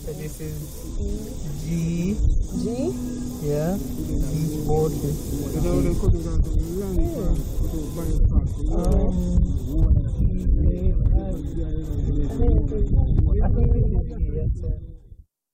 So this is G. G? Yeah. Beach boat. I think this is G, yes, sir.